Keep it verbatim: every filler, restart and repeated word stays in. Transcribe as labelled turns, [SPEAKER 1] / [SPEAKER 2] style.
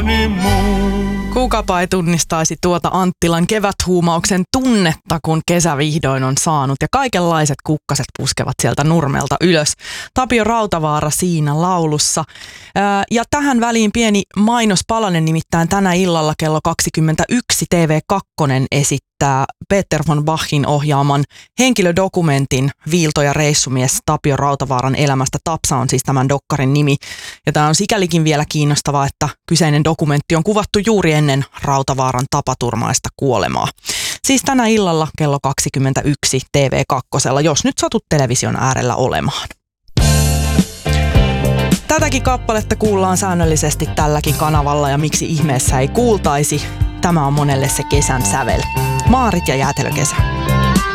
[SPEAKER 1] moni muu.
[SPEAKER 2] Kukapa ei tunnistaisi tuota Anttilan keväthuumauksen tunnetta, kun kesä vihdoin on saanut ja kaikenlaiset kukkaset puskevat sieltä nurmelta ylös. Tapio Rautavaara siinä laulussa. Ja tähän väliin pieni mainospalanen, nimittäin tänä illalla kello kaksikymmentäyksi T V kaksi esittää Peter von Bachin ohjaaman henkilödokumentin Viilto ja reissumies Tapio Rautavaaran elämästä. Tapsa on siis tämän dokkarin nimi. Ja tämä on sikälikin vielä kiinnostavaa, että kyseinen dokumentti on kuvattu juuri ennen Rautavaaran tapaturmaista kuolemaa. Siis tänä illalla kello kaksikymmentäyksi T V kaksi, jos nyt satut television äärellä olemaan. Tätäkin kappaletta kuullaan säännöllisesti tälläkin kanavalla ja miksi ihmeessä ei kuultaisi. Tämä on monelle se kesän sävel. Maarit ja jäätelökesä.